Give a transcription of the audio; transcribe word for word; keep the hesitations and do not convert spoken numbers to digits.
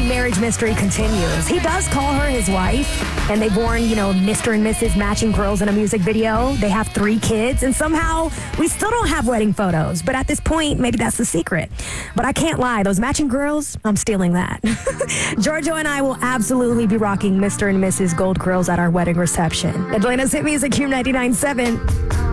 marriage mystery continues. He does call her his wife, and they've worn, you know, Mister and Missus matching grills in a music video. They have three kids, and somehow we still don't have wedding photos. But at this point, maybe that's the secret. But I can't lie, those matching grills, I'm stealing that. Giorgio and I will absolutely be rocking Mister and Missus gold grills at our wedding reception. Atlanta's hit music, Q ninety-nine point seven.